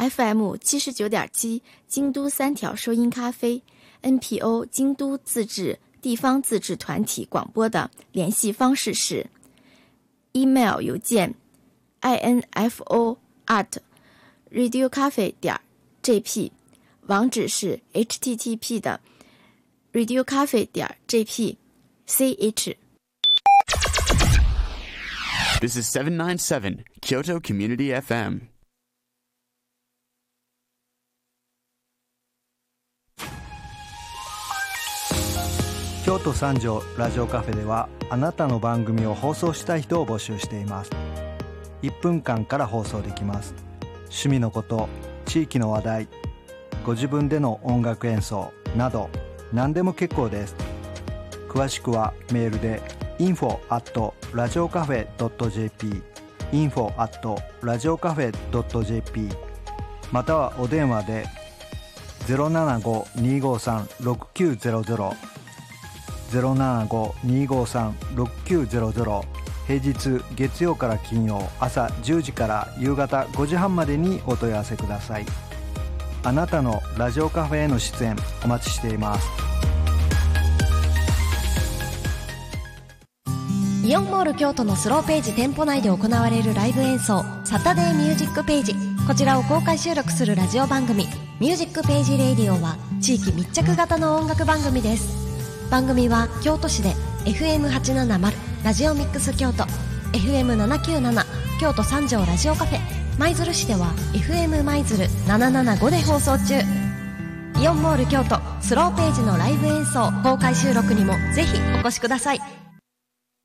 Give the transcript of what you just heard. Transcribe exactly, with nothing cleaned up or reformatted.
F M 七十九点七京都三条收音咖啡 N P O 京都自治地方自治团体广播的联系方式是 email 邮件 info at radiocafe 点 jp， 网址是 H T T P 的 radiocafe 点 jp ch。 This is seven ninety-seven Kyoto Community F M。 京都三条ラジオカフェではあなたの番組を放送したい人を募集しています。いっぷんかんから放送できます。趣味のこと、地域の話題、ご自分での音楽演奏など何でも結構です。詳しくはメールで インフォ アット ラジオカフェ ドット ジェーピー インフォ アット ラジオカフェ ドット ジェーピー またはお電話で ゼロななご にーごーさん ろくきゅうゼロゼロ ゼロななご にーごーさん ろくきゅうゼロゼロ、平日月曜から金曜朝じゅうじから夕方ごじはんまでにお問い合わせください。あなたのラジオカフェへの出演お待ちしています。 イオンモール京都のスローページ店舗内で行われるライブ演奏サタデーミュージックページ、こちらを公開収録するラジオ番組ミュージックページレイディオは地域密着型の音楽番組です。番組は京都市で エフエムはちななまる ラジオミックス京都、 エフエムななきゅうなな 京都三条ラジオカフェ、舞鶴市では エフエム 舞鶴ななななごで放送中。イオンモール京都スローページのライブ演奏公開収録にもぜひお越しください。